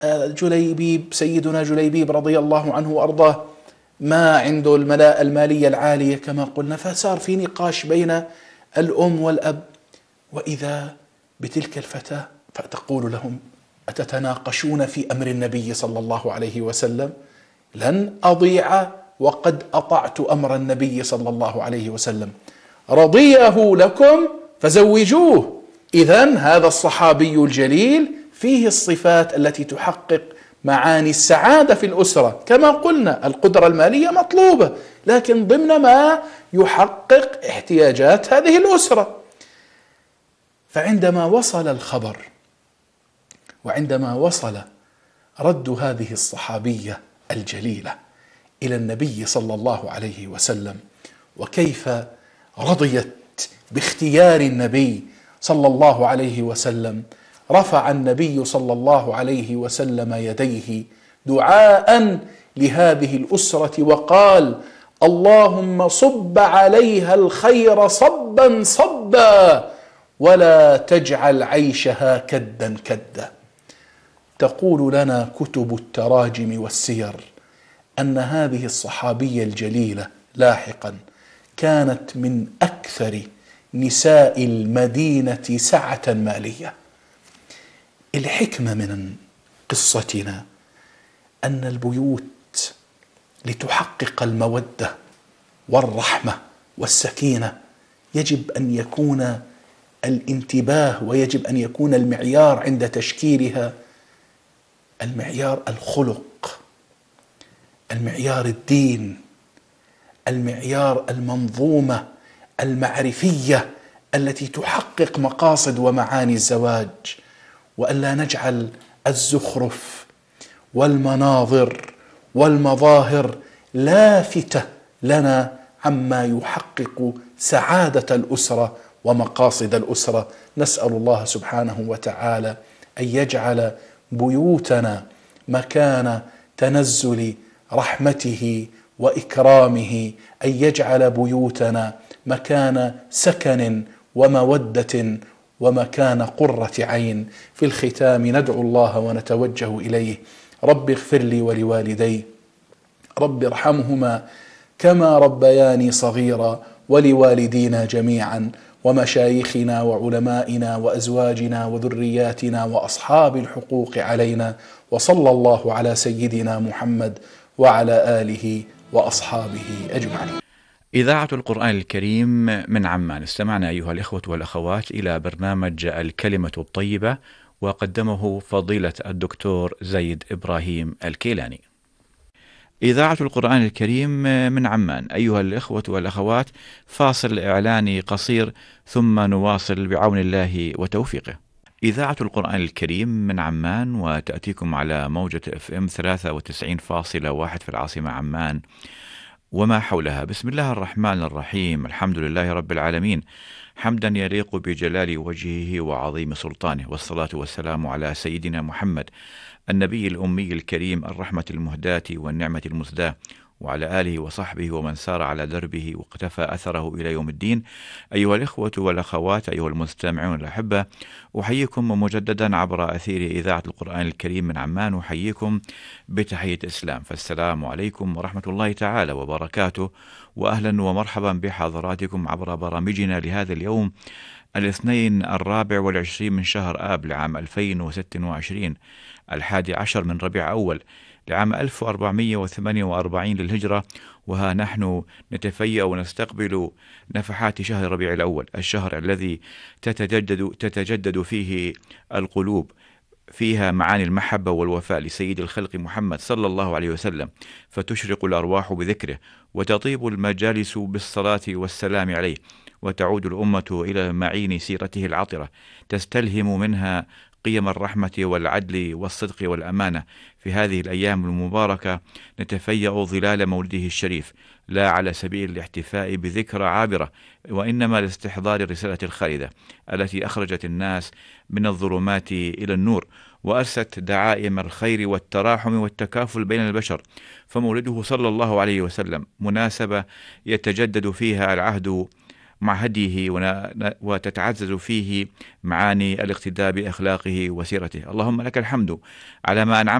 جليبيب، سيدنا جليبيب رضي الله عنه وأرضاه، ما عنده المالية العالية كما قلنا، فصار في نقاش بين الأم والأب، وإذا بتلك الفتاة فتقول لهم: أتتناقشون في أمر النبي صلى الله عليه وسلم؟ لن أضيع وقد أطعت أمر النبي صلى الله عليه وسلم، رضيه لكم فزوجوه. إذن هذا الصحابي الجليل فيه الصفات التي تحقق معاني السعادة في الأسرة. كما قلنا القدرة المالية مطلوبة، لكن ضمن ما يحقق احتياجات هذه الأسرة. فعندما وصل الخبر، وعندما وصل رد هذه الصحابية الجليلة إلى النبي صلى الله عليه وسلم، وكيف رضيت باختيار النبي صلى الله عليه وسلم، رفع النبي صلى الله عليه وسلم يديه دعاء لهذه الأسرة وقال: اللهم صب عليها الخير صبا صبا ولا تجعل عيشها كدا كدا. تقول لنا كتب التراجم والسير أن هذه الصحابية الجليلة لاحقا كانت من أكثر نساء المدينة سعة مالية. الحكمة من قصتنا أن البيوت لتحقق المودة والرحمة والسكينة يجب أن يكون الانتباه، ويجب أن يكون المعيار عند تشكيلها المعيار الخلق، المعيار الدين، المعيار المنظومة المعرفية التي تحقق مقاصد ومعاني الزواج، وألا نجعل الزخرف والمناظر والمظاهر لافتة لنا عما يحقق سعادة الأسرة ومقاصد الأسرة. نسأل الله سبحانه وتعالى أن يجعل بيوتنا مكان تنزل رحمته وإكرامه، أن يجعل بيوتنا مكان سكن ومودة ومكان قرة عين. في الختام ندعو الله ونتوجه إليه: رب اغفر لي ولوالدي، رب ارحمهما كما ربياني صغيرا، ولوالدينا جميعا، ومشايخنا وعلمائنا وأزواجنا وذرياتنا وأصحاب الحقوق علينا، وصلى الله على سيدنا محمد وعلى آله وأصحابه أجمعين. إذاعة القرآن الكريم من عمان. استمعنا أيها الإخوة والأخوات إلى برنامج الكلمة الطيبة، وقدمه فضيلة الدكتور زيد إبراهيم الكيلاني. إذاعة القرآن الكريم من عمان. أيها الإخوة والأخوات، فاصل إعلاني قصير ثم نواصل بعون الله وتوفيقه. إذاعة القرآن الكريم من عمان، وتأتيكم على موجة FM 93.1 في العاصمة عمان وما حولها. بسم الله الرحمن الرحيم. الحمد لله رب العالمين، حمدا يليق بجلال وجهه وعظيم سلطانه، والصلاة والسلام على سيدنا محمد النبي الأمي الكريم، الرحمة المهداة والنعمة المسداة، وعلى آله وصحبه ومن سار على دربه واقتفى أثره إلى يوم الدين. أيها الإخوة والأخوات، أيها المستمعون الأحبة، أحييكم مجددا عبر أثير إذاعة القرآن الكريم من عمان، أحييكم بتحية الإسلام، فالسلام عليكم ورحمة الله تعالى وبركاته، وأهلا ومرحبا بحضراتكم عبر برامجنا لهذا اليوم الاثنين 24 من شهر آب لعام 2026، 11 من ربيع أول لعام 1448 للهجرة. وها نحن نتفيأ ونستقبل نفحات شهر ربيع الأول، الشهر الذي تتجدد فيه القلوب، فيها معاني المحبة والوفاء لسيد الخلق محمد صلى الله عليه وسلم، فتشرق الأرواح بذكره، وتطيب المجالس بالصلاة والسلام عليه، وتعود الأمة إلى معين سيرته العطرة، تستلهم منها قيم الرحمة والعدل والصدق والأمانة. في هذه الأيام المباركة نتفيأ ظلال مولده الشريف، لا على سبيل الاحتفاء بذكرى عابرة، وإنما لاستحضار الرسالة الخالدة التي أخرجت الناس من الظلمات إلى النور، وأرست دعائم الخير والتراحم والتكافل بين البشر. فمولده صلى الله عليه وسلم مناسبة يتجدد فيها العهد مع هديه وتتعزز فيه معاني الاقتداء بأخلاقه وسيرته. اللهم لك الحمد على ما أنعمت